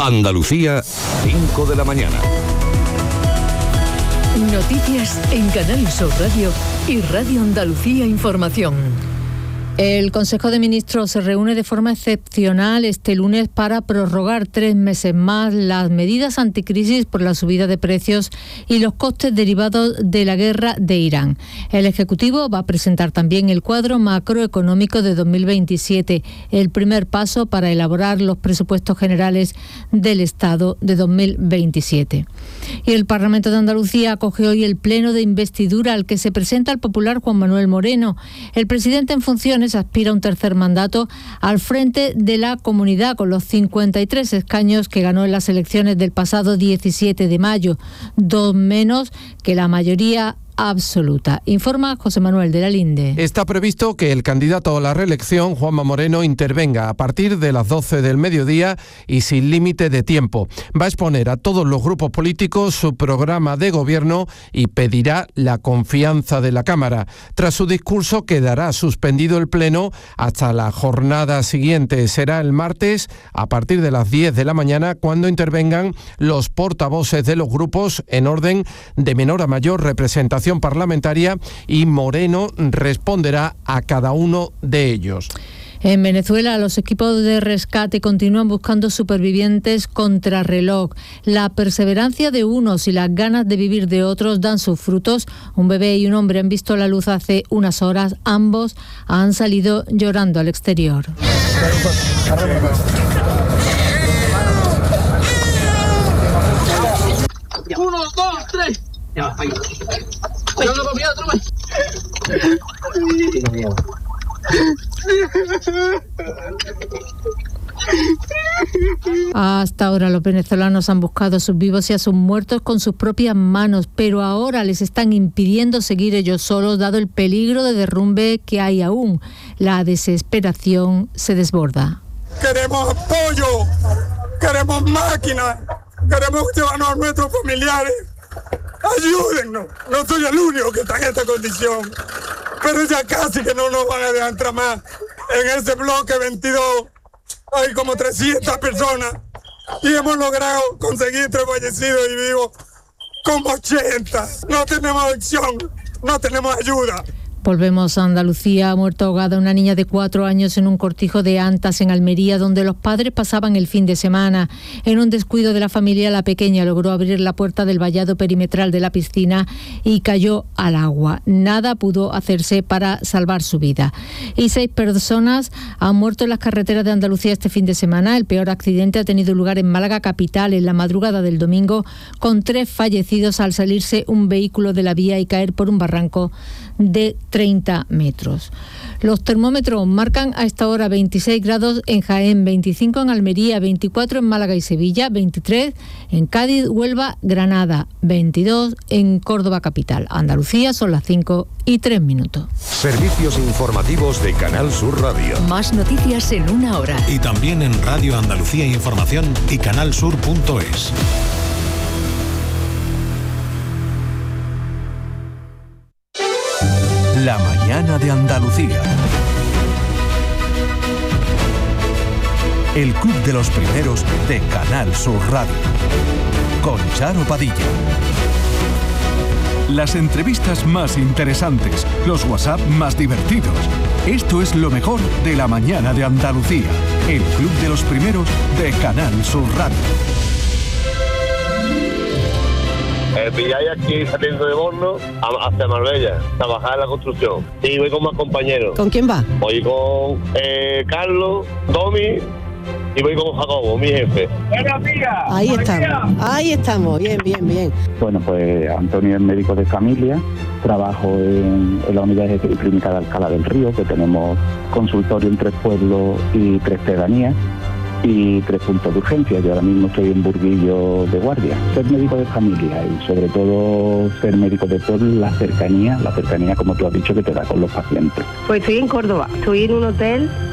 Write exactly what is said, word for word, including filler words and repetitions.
Andalucía, cinco de la mañana. Noticias en Canal Sur Radio y Radio Andalucía Información. El Consejo de Ministros se reúne de forma excepcional este lunes para prorrogar tres meses más las medidas anticrisis por la subida de precios y los costes derivados de la guerra de Irán. El Ejecutivo va a presentar también el cuadro macroeconómico de dos mil veintisiete, el primer paso para elaborar los presupuestos generales del Estado de dos mil veintisiete. Y el Parlamento de Andalucía acoge hoy el pleno de investidura al que se presenta el popular Juan Manuel Moreno. El presidente en funciones aspira a un tercer mandato al frente de la comunidad con los cincuenta y tres escaños que ganó en las elecciones del pasado diecisiete de mayo, dos menos que la mayoría absoluta. Informa José Manuel de la Linde. Está previsto que el candidato a la reelección, Juanma Moreno, intervenga a partir de las doce del mediodía y sin límite de tiempo. Va a exponer a todos los grupos políticos su programa de gobierno y pedirá la confianza de la Cámara. Tras su discurso quedará suspendido el pleno hasta la jornada siguiente. Será el martes a partir de las diez de la mañana cuando intervengan los portavoces de los grupos en orden de menor a mayor representación parlamentaria y Moreno responderá a cada uno de ellos. En Venezuela, los equipos de rescate continúan buscando supervivientes contrarreloj. La perseverancia de unos y las ganas de vivir de otros dan sus frutos. Un bebé y un hombre han visto la luz hace unas horas. Ambos han salido llorando al exterior. Uno, dos, tres. Ya, ahí. No, no, comida, otro más. Hasta ahora los venezolanos han buscado a sus vivos y a sus muertos con sus propias manos, pero ahora les están impidiendo seguir ellos solos dado el peligro de derrumbe que hay aún. La desesperación se desborda. Queremos apoyo, queremos máquinas, queremos llevarnos a nuestros familiares. Ayúdennos, no soy el único que está en esta condición, pero ya casi que no nos van a dejar entrar más. En ese bloque veintidós hay como trescientas personas y hemos logrado conseguir entre fallecidos y vivos como ochenta. No tenemos opción, no tenemos ayuda. Volvemos a Andalucía. Ha muerto ahogada una niña de cuatro años en un cortijo de Antas, en Almería, donde los padres pasaban el fin de semana. En un descuido de la familia, la pequeña logró abrir la puerta del vallado perimetral de la piscina y cayó al agua. Nada pudo hacerse para salvar su vida. Y seis personas han muerto en las carreteras de Andalucía este fin de semana. El peor accidente ha tenido lugar en Málaga capital en la madrugada del domingo, con tres fallecidos al salirse un vehículo de la vía y caer por un barranco de treinta metros. Los termómetros marcan a esta hora veintiséis grados en Jaén, veinticinco en Almería, veinticuatro en Málaga y Sevilla, veintitrés en Cádiz, Huelva, Granada, veintidós en Córdoba capital. Andalucía son las cinco y tres minutos. Servicios informativos de Canal Sur Radio. Más noticias en una hora. Y también en Radio Andalucía Información y canal sur punto es. La mañana de Andalucía. El club de los primeros de Canal Sur Radio. Con Charo Padilla. Las entrevistas más interesantes, los WhatsApp más divertidos. Esto es lo mejor de la mañana de Andalucía. El club de los primeros de Canal Sur Radio. Eh, pilláis aquí saliendo de Borno hacia Marbella, trabajar en la construcción. Y voy con más compañeros. ¿Con quién va? Voy con eh, Carlos, Domi y voy con Jacobo, mi jefe. Ahí estamos, ahí estamos, bien, bien, bien. Bueno, pues Antonio es médico de familia, trabajo en, en la unidad de clínica de Alcalá del Río, que tenemos consultorio en tres pueblos y tres pedanías. Y tres puntos de urgencia. Yo ahora mismo estoy en Burguillo de guardia. Ser médico de familia y sobre todo ser médico de pueblo, la cercanía, la cercanía como tú has dicho que te da con los pacientes. Pues estoy en Córdoba, estoy en un hotel